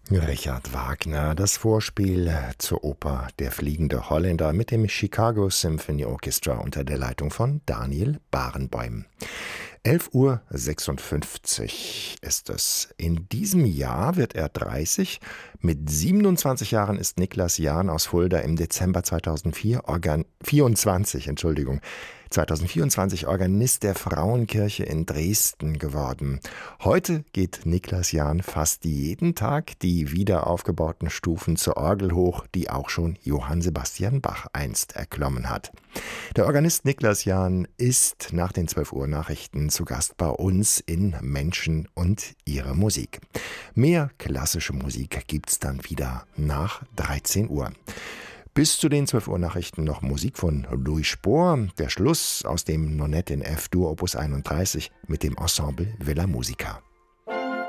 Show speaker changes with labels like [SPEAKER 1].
[SPEAKER 1] Richard Wagner, das Vorspiel zur Oper Der fliegende Holländer mit dem Chicago Symphony Orchestra unter der Leitung von Daniel Barenboim. 11:56 Uhr ist es. In diesem Jahr wird er 30. Mit 27 Jahren ist Niklas Jahn aus Fulda im Dezember 2024 Organist der Frauenkirche in Dresden geworden. Heute geht Niklas Jahn fast jeden Tag die wieder aufgebauten Stufen zur Orgel hoch, die auch schon Johann Sebastian Bach einst erklommen hat. Der Organist Niklas Jahn ist nach den 12 Uhr Nachrichten zu Gast bei uns in Menschen und ihre Musik. Mehr klassische Musik gibt's dann wieder nach 13 Uhr. Bis zu den 12 Uhr Nachrichten noch Musik von Louis Spohr. Der Schluss aus dem Nonette in F-Dur Opus 31 mit dem Ensemble Villa Musica.